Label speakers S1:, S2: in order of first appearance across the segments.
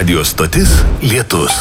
S1: Radio stotis Lietus.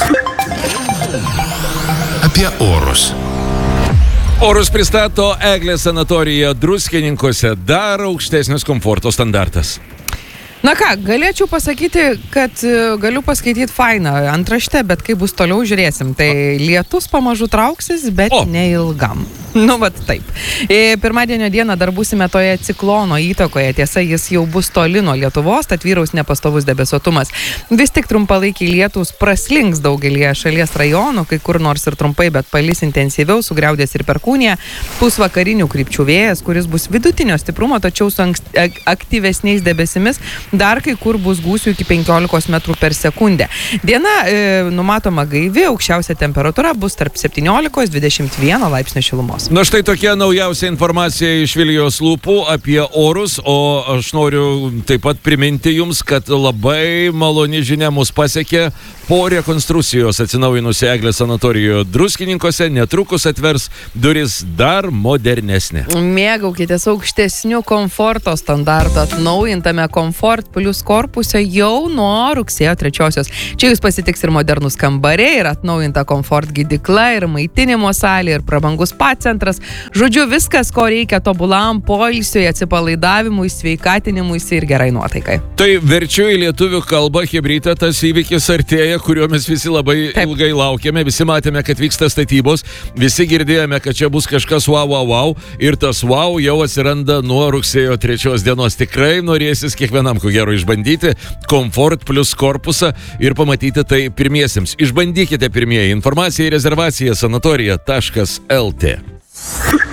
S1: Apie orus.
S2: Orus pristato Eglės sanatorija Druskininkuose, dar aukštesnis komforto standartas.
S3: Na ką, galėčiau pasakyti, kad galiu paskaityti fainą antraštę, bet kai bus toliau, žiūrėsim. Tai lietus pamažu trauksis, bet neilgam. Nu, vat taip. Pirmadienio dieną dar būsime toje ciklono įtakoje. Tiesa, jis jau bus toli nuo Lietuvos, tad vyraus nepastovus debesuotumas. Vis tik trumpalaikiai lietūs praslinks daugelį šalies rajonų, kai kur nors ir trumpai, bet palis intensyviau, sugriaudės ir perkūnija. Pūs vakarinių krypčių vėjas, kuris bus vidutinio stiprumo, tačiau su aktyvesniais debesimis. Dar kai kur bus gūsių iki 15 metrų per sekundę. Diena numatoma gaivi, aukščiausia temperatūra bus tarp 17-21 laipsnių šilumos.
S2: Na štai tokia naujausia informacija iš Vilijos lūpų apie orus, o aš noriu taip pat priminti jums, kad labai maloni žinia mus pasiekė. Po rekonstrukcijos atsinaujinusi Eglės sanatorijoje Druskininkuose netrukus atvers duris dar modernesnė.
S3: Mėgaukitės aukštesnių komforto standartų atnaujintame Komfort Plus korpuse jau nuo rugsėjo 3-osios. Čia jūs pasitiks ir modernus kambariai, ir atnaujinta Komfort gydykla, ir maitinimo salė, ir prabangus spa centras. Žodžiu, viskas, ko reikia tobulam poilsiui, atsipalaidavimui, sveikatinimui ir gerai nuotaikai. Tai
S2: verčiu į lietuvių kalbą, chebrytė, tas įvykis artėja, kurio mes visi labai ilgai laukėme, visi matėme, kad vyksta statybos, visi girdėjome, kad čia bus kažkas wow, ir tas wow jau atsiranda nuo rugsėjo 3 dienos. Tikrai norėsis kiekvienam, ko gero, išbandyti Komfort Plus korpusą ir pamatyti tai pirmiesiems. Išbandykite pirmieji. Informacija ir rezervacija sanatorija.lt.